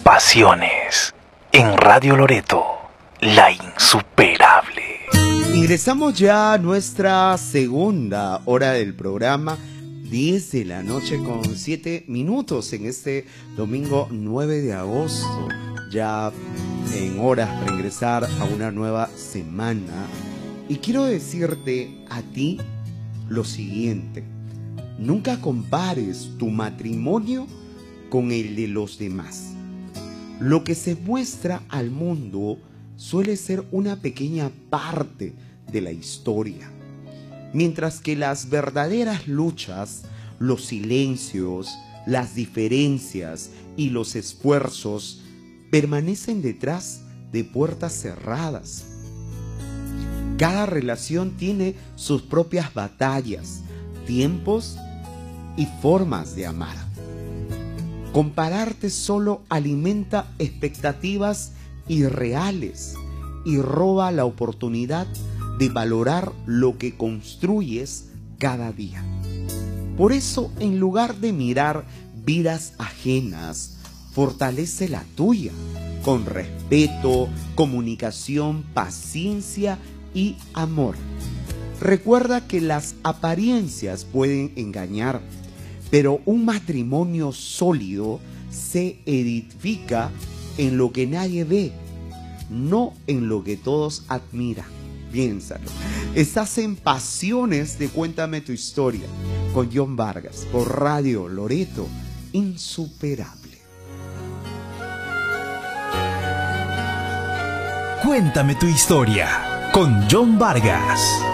pasiones. En Radio Loreto, la insuperable. Ingresamos ya a nuestra segunda hora del programa, 10 de la noche con 7 minutos en este domingo 9 de agosto. Ya en horas para ingresar a una nueva semana. Y quiero decirte a ti lo siguiente: nunca compares tu matrimonio con el de los demás. Lo que se muestra al mundo suele ser una pequeña parte de la historia, mientras que las verdaderas luchas, los silencios, las diferencias y los esfuerzos permanecen detrás de puertas cerradas. Cada relación tiene sus propias batallas, tiempos y formas de amar. Compararte solo alimenta expectativas irreales y roba la oportunidad de valorar lo que construyes cada día. Por eso, en lugar de mirar vidas ajenas, fortalece la tuya con respeto, comunicación, paciencia y amor. Recuerda que las apariencias pueden engañar, pero un matrimonio sólido se edifica en lo que nadie ve, no en lo que todos admiran. Piénsalo. Estás en Pasiones de Cuéntame tu Historia con John Vargas por Radio Loreto, insuperable. Cuéntame tu historia con John Vargas.